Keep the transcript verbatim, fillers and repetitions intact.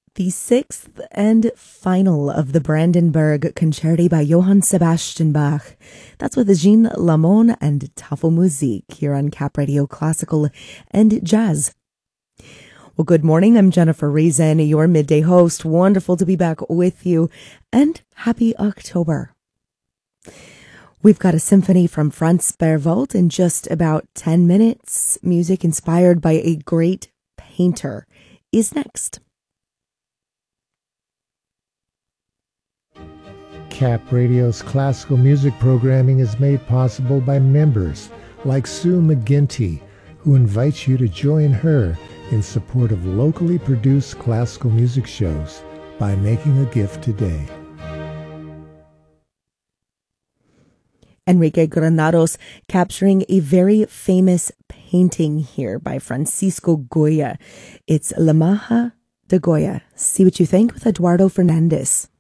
The sixth and final of the Brandenburg Concerti by Johann Sebastian Bach. That's with Jean Lamont and Tafel Musik here on Cap Radio Classical and Jazz. Well, good morning. I'm Jennifer Reason, your midday host. Wonderful to be back with you, and happy October. We've got a symphony from Franz Berwald in just about ten minutes. Music inspired by a great painter is next. Cap Radio's classical music programming is made possible by members like Sue McGinty, who invites you to join her in support of locally produced classical music shows by making a gift today. Enrique Granados capturing a very famous painting here by Francisco Goya. It's La Maja de Goya. See what you think with Eduardo Fernandez.